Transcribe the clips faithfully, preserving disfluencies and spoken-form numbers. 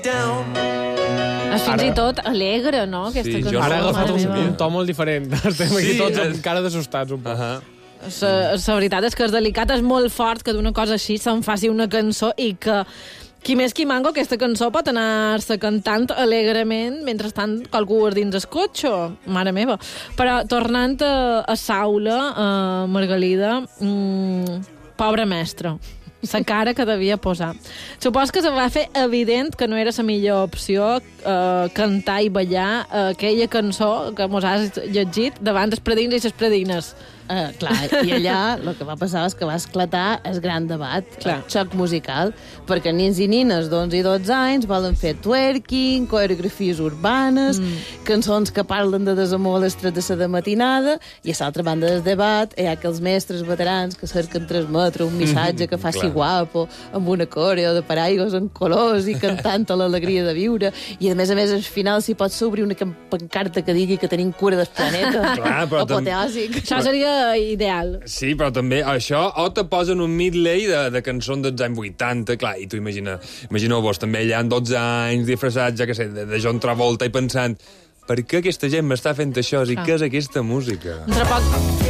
És fins i tot alegre, no? Aquesta Sí, cançó. jo Ara ha agafat Mare un, meva. un to molt diferent. Estem aquí Sí, tots és- amb cara d'assustats un poc. Uh -huh. La, la veritat és que és delicat, és molt fort que d'una cosa així se'n faci una cançó i que qui més qui mango aquesta cançó pot anar-se cantant alegrement mentre estan qualcú dins el cotxe. Mare meva. Però tornant a, a Saula, a Margalida, mmm, pobra mestra. La cara que devia posar. Supos que se va fer evident que no era la millor opció eh, cantar i ballar eh, aquella cançó que mos has llegit davant dels predins i les predines. Uh, clar, i allà el que va passar és que va esclatar el gran debat, Clar. el xoc musical, perquè nins i nines d'onze i dotze anys volen fer twerking, coreografies urbanes, mm. cançons que parlen de desamor a les tres de la matinada, i a l'altra banda del debat hi ha aquells mestres veterans que cerquen transmetre un missatge que faci clar. guapo, amb una coreo de paraigos en colors i cantant a l'alegria de viure, i a més a més al final s'hi pot s'obrir una pancarta que digui que tenim cura del planeta. Clar, però tam- apoteòsic. Això seria ideal. Sí, però també això, o te posen un medley de, de cançons dels anys vuitanta, clar, i tu imagina, imagineu-vos també allà amb dotze anys, disfressats, ja que sé, de, de John Travolta, i pensant, per què aquesta gent m'està fent això? I Ah. què és aquesta música? Entre poc...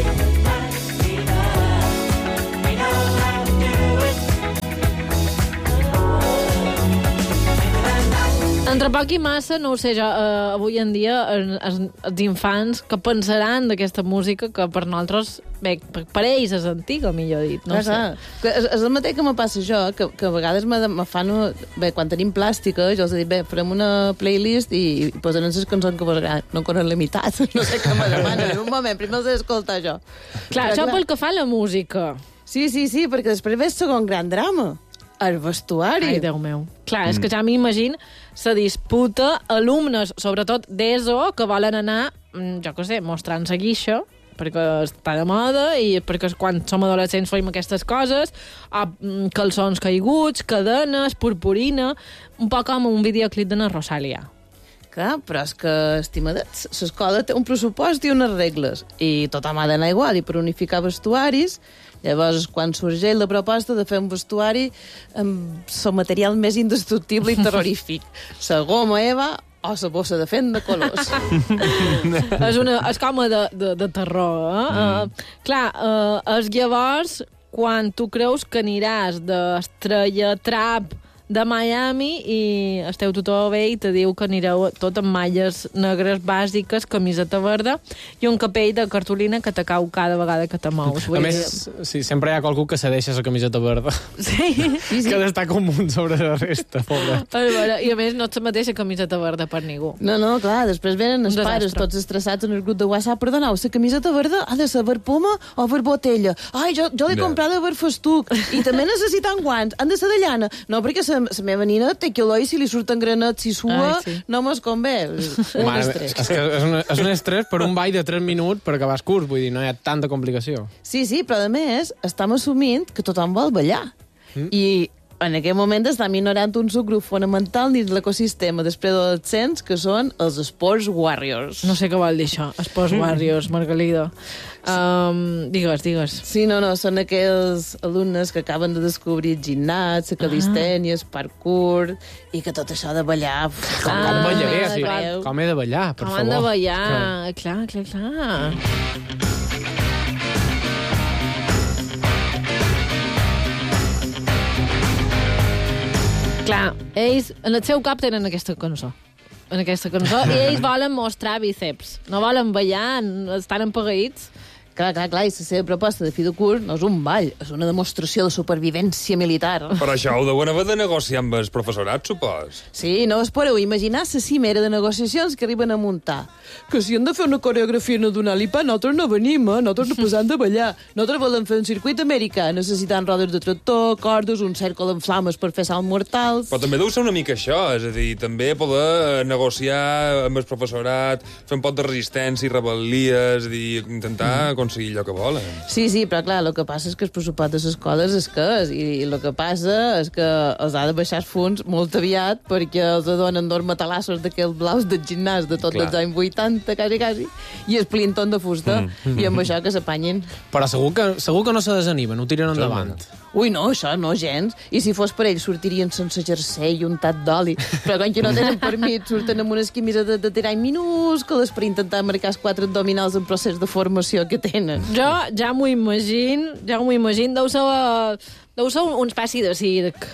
Entre poc i massa, no ho sé jo, eh, avui en dia eh, els, els infants que pensaran d'aquesta música que per nosaltres, bé, per, per ells és antiga, millor dit, no Clar, sé. clar. Que És, és el mateix que me passa això, que, que a vegades me, me fan... una- Bé, quan tenim plàstica, jo els dic, bé, farem una playlist i, i posaran les cançons que vos agraden. No conec la meitat, no sé què me demanen. En un moment, primer els he d'escoltar jo. Clar, Però, això pel que fa a la música. Sí, sí, sí, perquè després ve el segon gran drama. El vestuari. Ai, Déu meu. Clar, és que ja m'imagino la disputa alumnes, sobretot d'ESO, que volen anar, mm, jo què sé, mostrant-se guixa, perquè està de moda i perquè quan som adolescents fem aquestes coses, o, mm, calçons caiguts, cadenes, purpurina, un poc com un videoclip de na Rosalia. Clar, però és que, estimadets, l'escola té un pressupost i unes regles, i tothom ha d'anar igual, i per unificar vestuaris, llavors, quan sorgeix la proposta de fer un vestuari amb el material més indestructible i terrorífic, la goma Eva o la bossa de fent de colors. és, una, és com a de, de, de terror, eh? Mm. Uh, clar, uh, és llavors quan tu creus que aniràs d'estrella trap de Miami i esteu tot bé i te diu que anireu tot amb malles negres bàsiques, camiseta verda i un capell de cartolina que te cau cada vegada que te mous. A més, sí, sempre hi ha qualcú que cedeixa la camiseta verda. Sí. Sí, sí. Que destaca un munt sobre la resta, pobre. A veure, i a més no ets la mateixa camiseta verda per ningú. No, no, clar, després venen els Un pares desastre. tots estressats en el grup de WhatsApp. Perdoneu, la camiseta verda ha de ser ver poma o ver botella? Ai, jo, jo l'he Ja. comprada ver festuc. I també necessiten guants. Han de ser de llana. No, perquè la meva nina té quiló i si li surten granets i sua, Ai, sí. no mos convé. Un Mare, estrès. és, que és, un, és un estrès per un ball de tres minuts per acabar el curs, vull dir, no hi ha tanta complicació. Sí, sí, però a més estem assumint que tothom vol ballar. Mm. I en aquest moment estem ignorant un subgrup fonamental dins l'ecosistema després d'adolescents, que són els Sports Warriors. No sé què vol dir això, Sports Warriors, Margalida. Um, digues, digues. Sí, no, no, són aquells alumnes que acaben de descobrir el gimnàs, la calistènia, el parkour, i que tot això de ballar... Com, Ah, com ballaré, sí. clar. Com he de ballar, per Com favor. han de ballar, clar, clar, clar. Clar, ells en el seu cap tenen aquesta cançó. En aquesta cançó, i ells volen mostrar bíceps. No volen ballar, estan empagueïts. Clar, clar, clar, i la seva proposta de fi de curs no és un ball, és una demostració de supervivència militar. Però això ho deuen haver de negociar amb el professorat, supos. Sí, no us podeu imaginar la cimera de negociacions que arriben a muntar. Que si hem de fer una coreografia no donar-li pa, nosaltres no venim, eh? Nosaltres no posem de ballar. Nosaltres volem fer un circuit americà, necessitant rodes de tractor, cordes, un cercle amb flames per fer salts mortals... Però també deu ser una mica això, és a dir, també poder negociar amb el professorat, fer un pot de resistència i rebel·lies, i intentar aconseguir allò que volen. Sí, sí, però clar, el que passa és que el pressupost de les escoles és que és, i, i el que passa és que els ha de baixar els fons molt aviat perquè els donen dos matalassos d'aquells blaus del gimnàs de tots Clar. els anys vuitanta, quasi, quasi, i el plinton de fusta, mm. i amb això que s'apanyin. Però segur que, segur que no se desanimen, ho tiren endavant. Ui, no, això no, gens. I si fos per ells, sortirien sense jersei i untat d'oli. Però quan que no tenen permís, surten amb unes camisetes de tirany minúscules per intentar marcar els quatre abdominals en procés de formació que tenen. Jo ja m'ho imagino, ja m'ho imagino. Deu ser, deu ser un, un espècie de circ.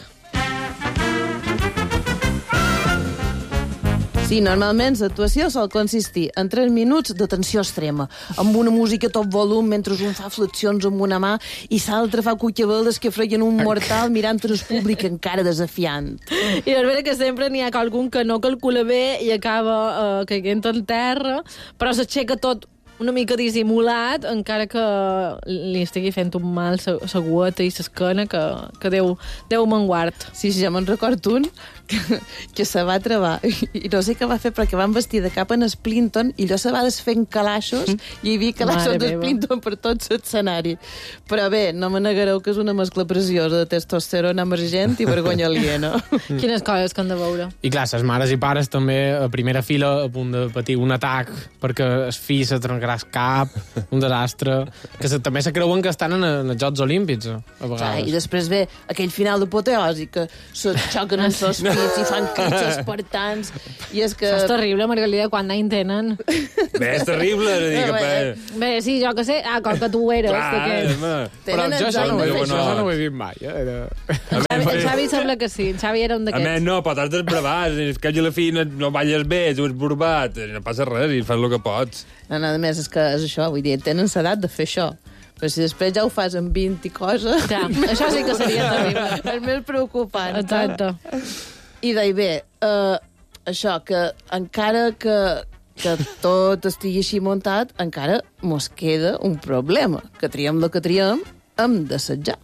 Sí, normalment l'actuació sol consistir en tres minuts de tensió extrema, amb una música a tot volum mentre un fa flexions amb una mà i l'altre fa cuicaveldes que freien un mortal mirant el públic encara desafiant. I és vera que sempre n'hi ha algun que no calcula bé i acaba uh, caient en terra, però s'aixeca tot una mica dissimulat, encara que li estigui fent un mal la gueta i l'esquena, que, que Déu, Déu me'n guard. Sí, sí, ja me'n record un que, que se va trebar i, i no sé què va fer perquè van vestir de cap en Splinton i allò se va desfent calaixos i hi havia calaixos de Splinton per tot l'escenari. Però bé, no me negareu que és una mescla preciosa de testosterona emergent i vergonya aliena. Quines coses que han de veure. I clar, les mares i pares també a primera fila a punt de patir un atac perquè el fill se trencarà el cap, un desastre, que se, també se creuen que estan en, en els Jocs Olímpics a vegades. Clar, i després ve aquell final d'apoteosi que se xoquen en sos pits i fan crits espartans i és que... Això és terrible, Margalida, quan n'hi tenen. Bé, és terrible, no dic que... Bé, sí, jo que sé, ah, com que tu eres. Clar, home. Però jo això no, ho he, no, això no ho he vist mai. Eh? Era... En Xavi, en Xavi sembla que sí, en Xavi era un A d'aquests. més, no, però t'has d'esbravar, és que a la fi no, no balles bé, ets burbat, no passa res, i fas el que pots. No, no, a més, és que és això, vull dir, tenen l'edat de fer això. Però si després ja ho fas amb vint i coses... Ja, això sí que seria terrible. És més preocupant. Exacte. I deia, bé, uh, això, que encara que, que tot estigui així muntat, encara mos queda un problema. Que triem el que triem, hem d'assetjar.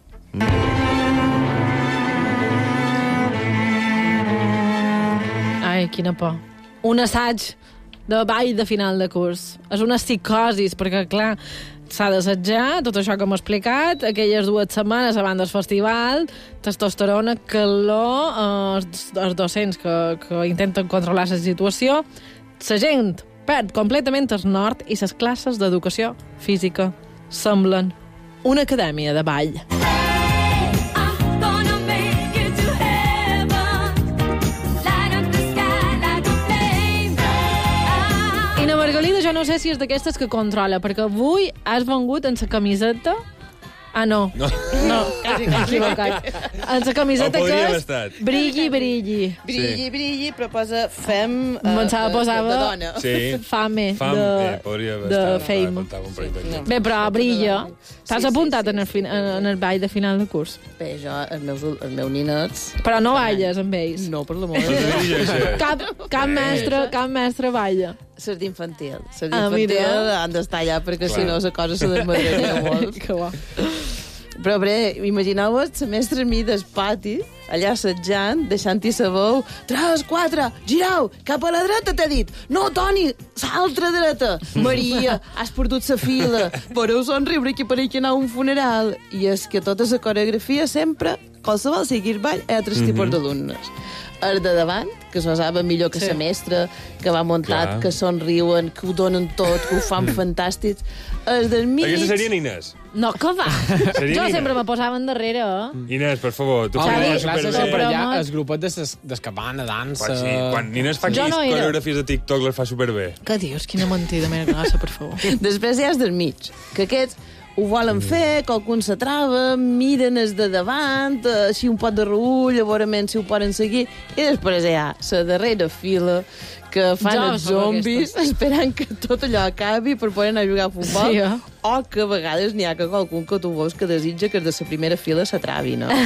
Ai, quina por. Un assaig de ball de final de curs. És una psicosis, perquè, clar, s'ha d'assetjar, tot això que hem explicat, aquelles dues setmanes abans del festival, testosterona, calor, eh, els, els docents que, que intenten controlar la situació, la gent perd completament el nord i les classes d'educació física semblen una acadèmia de ball. Margalida, jo no sé si és d'aquestes que controla, perquè avui has vengut en sa camiseta... Ah, no. No. No, quasi, quasi equivocat. En sa camiseta O que podria haver és estat. brilli, brilli. Brilli, brilli, però posa fem... Uh, Pensava, posava- de, de dona. Sí. Fame, Fam, de, eh, podria haver de estat. fame. Faltava un parell de- Bé, però brilla. T'has Sí, sí, apuntat sí, en, el sí, fin, en, en el ball de final de curs. Bé, jo, els meus, els meus ninets... Però no balles amb ells. No, per l'amor de Però Déu. t'ho dic això. Cap, cap mestre, cap mestre balla. Ser d'infantil. Ser Ah, d'infantil mira. han d'estar allà perquè Clar. si no la cosa se desmadreria molt. Que bo. Però bé, imagineu-vos la mestra mi del pati, allà assetjant, deixant-hi la veu. Tres, quatre, girau, cap a la dreta t'he dit. No, Toni, l'altra dreta. Maria, has perdut la fila. Podeu somriure que pareix que anar a un funeral. I és que tota la coreografia sempre, qualsevol sigui el ball, hi ha tres Mhm. tipus d'alumnes. El de davant, que es basava millor que Sí. la mestra, que va muntat, Clar. que somriuen, que ho donen tot, que ho fan fantàstics. El del mig... Aquesta seria Inés. No, que va. Seria Jo Nina. sempre me posaven darrere, eh? Inés, per favor, tu Home, Xavi, la fas classe superbé. sempre però allà, molt- els grupets de ses- d'escapana, dansa... Quan, sí, quan Inés fa aquí Jo no era. coreografies de TikTok les fa superbé. Què dius? Quina mentida, meva grassa, per favor. Després hi ha els del mig, que aquests ho volen fer, que algun se trava, miren els de davant, eh, així un pot de reull, llavors si ho poden seguir, i després hi ha la darrera fila, que fan Jo els sóc zombis aquestes. esperant que tot allò acabi per poder anar a jugar a futbol, Sí, eh? o que a vegades n'hi ha que qualcun que tu veus que desitja que els de la primera fila s'atravi, no?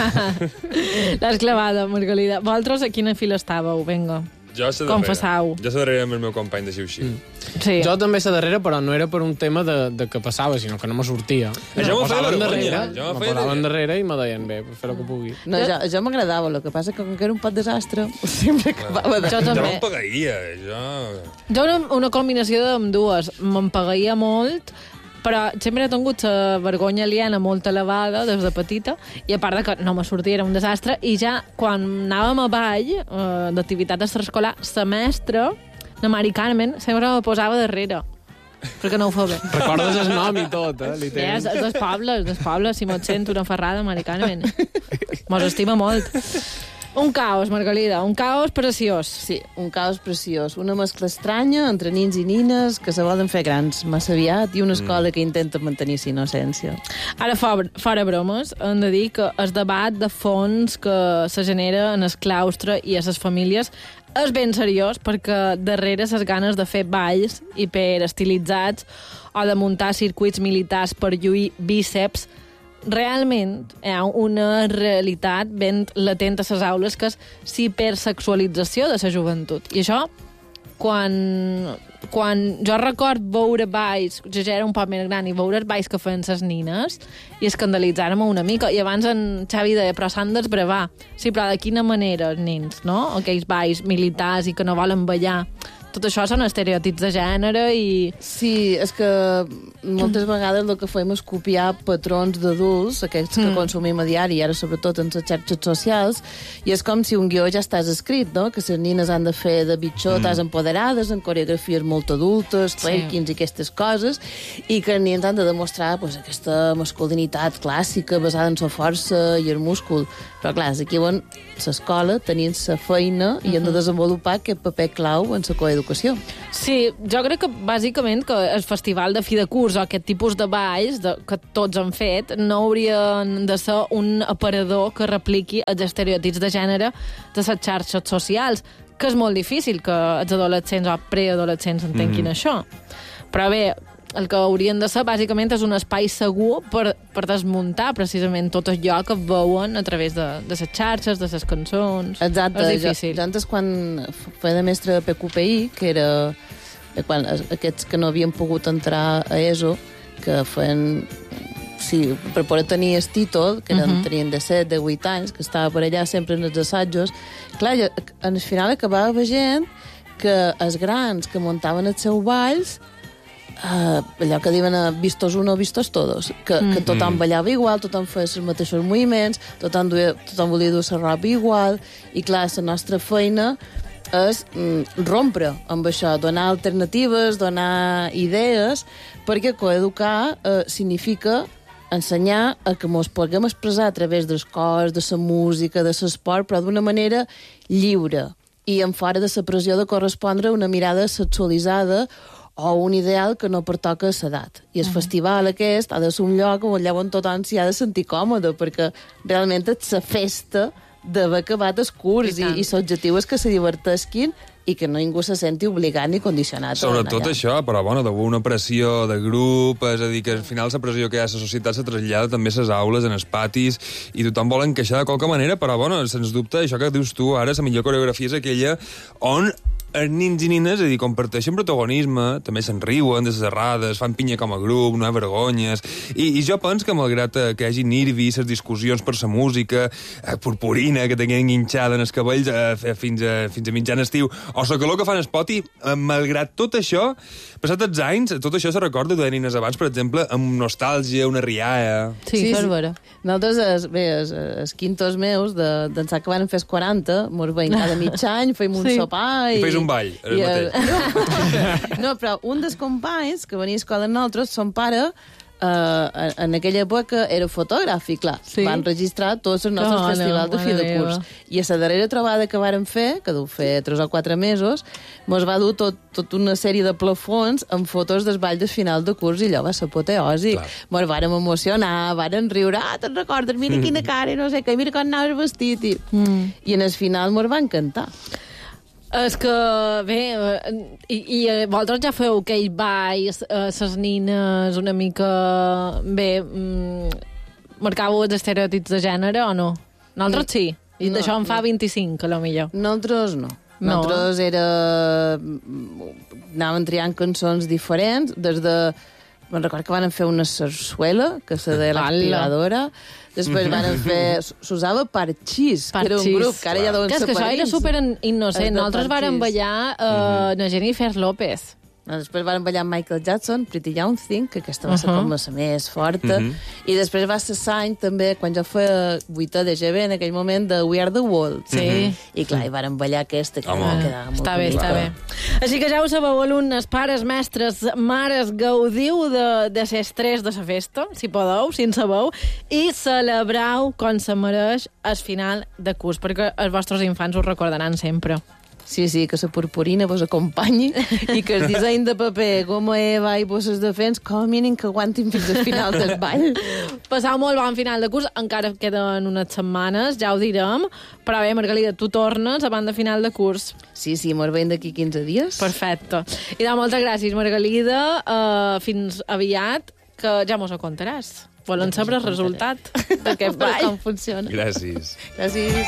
L'has clavada, Margalida. Vosaltres a quina fila estàveu? Vinga. Jo sé Confessau. Jo sé darrere amb el meu company de xiu-xiu. Mm. Sí. Jo també a darrere, però no era per un tema de, de que passava, sinó que no me sortia. Això m'ho feia Posaven vergonya, darrere, jo m'ho me feia posaven de- darrere i me deien, bé, fer el que pugui. No, jo, jo m'agradava, el que passa que com que era un pot desastre, sempre acabava de... Jo Jo també. me'n pagaria, jo... Jo una, una combinació d'ambdues. Me'n pagaia molt, però sempre he tingut la vergonya aliena molt elevada des de petita, i a part de que no me sortia, era un desastre, i ja quan anàvem a ball, eh, d'activitat extraescolar, la mestra, la Mari Carmen, sempre me posava darrere. perquè no ho fa bé. Recordes el nom i tot, eh? Li Ja, tens. és dels pobles, dels pobles, si mos sent una ferrada americana, ben. Mos estima molt. Un caos, Margalida, un caos preciós. Sí, un caos preciós. Una mescla estranya entre nins i nines que se volen fer grans massa aviat i una escola que intenta mantenir la innocència. Ara, fora, fora bromes, hem de dir que el debat de fons que se genera en el claustre i a les famílies és ben seriós, perquè darrere les ganes de fer balls hiperestilitzats o de muntar circuits militars per lluir bíceps, realment hi ha una realitat ben latent a les aules, que és l'hipersexualització de la joventut. I això, quan, quan jo record veure balls, jo ja era un poc més gran, i veure els balls que feien les nines, i escandalitzar-me una mica. I abans en Xavi deia, però s'han d'esbravar. Sí, però de quina manera els nens, no? Aquells balls militars i que no volen ballar. Tot això són estereotips de gènere i... Sí, és que moltes vegades el que fem és copiar patrons d'adults, aquests que mm. consumim a diari, i ara sobretot en les xarxes socials, i és com si un guió ja estàs escrit, no? Que les nines han de fer de bitxotes mm. empoderades, en coreografies molt adultes, twerkings sí. i aquestes coses, i que els nens han de demostrar pues, aquesta masculinitat clàssica basada en la força i el múscul. Però clar, és aquí on l'escola tenint la feina i mm-hmm. han de desenvolupar aquest paper clau en la coeducació. Sí, jo crec que bàsicament que el festival de fi de curs o aquest tipus de balls de, que tots han fet no haurien de ser un aparador que repliqui els estereotips de gènere de les xarxes socials, que és molt difícil que els adolescents o preadolescents entenguin mm-hmm. això. Però bé, el que haurien de ser, bàsicament, és un espai segur per, per desmuntar, precisament, tot allò que veuen a través de, de les xarxes, de les cançons. Exacte. És difícil. Jo, jo antes, quan feia de mestre de P Q P I, que era quan, aquests que no havien pogut entrar a ESO, que feien... Sí, per poder tenir el títol, que eren, uh-huh. tenien de set, de vuit anys, que estava per allà sempre en els assajos, clar, jo, al final acabava veient que els grans que muntaven els seus balls Uh, allò que diuen uh, vistos uno, vistos todos, que, mm. que tothom ballava igual, tothom feia els mateixos moviments, tothom, duia, tothom volia dur la roba igual, i clar, la nostra feina és mm, rompre amb això, donar alternatives, donar idees, perquè coeducar uh, significa ensenyar a que ens puguem expressar a través dels cors, de la música, de l'esport, però d'una manera lliure i en fora de la pressió de correspondre a una mirada sexualitzada o un ideal que no pertoca a l'edat. I el uh-huh. festival aquest ha de ser un lloc on llavors tothom s'hi ha de sentir còmode, perquè realment és la festa d'haver acabat el curs i, i, i l'objectiu és que se divertisquin i que no ningú se senti obligat ni condicionat. Sobretot això, però bueno, d'una pressió de grup, és a dir, que al final la pressió que hi ha a la societat se trasllada també a les aules, en els patis, i tothom vol encaixar de qualque manera, però bueno, sens dubte, això que dius tu ara, la millor coreografia és aquella on els nins i nines, és a dir, comparteixen protagonisme, també se'n riuen de les errades, fan pinya com a grup, no hi ha vergonyes, i, i jo penso que malgrat que hi hagi nervis, les discussions per la música, eh, purpurina que tenien enguinxada en els cabells eh, fins, a, fins a mitjan estiu, o la calor que fan el poti, eh, malgrat tot això, passat els anys, tot això se recorda de nines abans, per exemple, amb nostàlgia, una rialla... Sí, sí, és vera. Nosaltres, es, bé, els, els quintos meus, d'ençà de, que van fer els quaranta, mos veiem cada mig any, feim un sí. sopar... I, I feis un ball, el i, mateix. No, però un dels companys que venia a escola amb nosaltres, son pare, Uh, en, en aquella època era fotògraf i clar, sí? Van registrar tots els nostres oh, festivals no, de fi de curs meva. I a la darrera trobada que vàrem fer, que deu fer tres o quatre mesos, mos va dur tot, tot una sèrie de plafons amb fotos dels balls de final de curs i allò va ser apoteòsic. Mos vàrem emocionar, vàrem riure, ah, te'n recordes, mira quina cara i no sé què, mira com anaves vestit i, mm. i en el final mos va encantar. És que, bé, i, i vosaltres ja feu aquells balls, eh, ses nines, una mica, bé, mm, marcàveu els estereotips de gènere o no? Nosaltres sí, i no, d'això en fa no. vint-i-cinc, a lo millor. Nosaltres no. No. Nosaltres era... anàvem triant cançons diferents, des de... Me'n recordo que van fer una sarsuela, que se deia l'Aspiradora. Després van fer... S'usava Parxís, que era un grup, que ara ja deuen ser padrins. Que això era super innocent. Nosaltres vàrem ballar uh, a Jennifer López. Després van ballar Michael Jackson, Pretty Young Thing, que aquesta va ser uh-huh. com la més forta. Uh-huh. I després va ser l'any, també, quan jo feia vuitè de G B, en aquell moment, de We Are The World. Sí. I clar, hi varen ballar aquesta, que Home. quedava molt Està bé, bonica. està bé. Així que ja ho sabeu, alumnes, pares, mestres, mares, gaudiu de, de ser estrès de la festa, si podeu, si en sabeu, i celebrau com se mereix el final de curs, perquè els vostres infants ho recordaran sempre. Sí, sí, que la purpurina vos acompanyi i que el disseny de paper, goma eva i bosses de fens, com a mínim que aguantin fins al final del ball. Passau molt bon final de curs, encara queden unes setmanes, ja ho direm, però bé, Margalida, tu tornes abans de final de curs. Sí, sí, mos veiem d'aquí quinze dies. Perfecte. I de moltes gràcies, Margalida, uh, fins aviat, que ja mos ho contaràs. Volen saber el resultat d'aquest ball. Com funciona. Gràcies. Gràcies.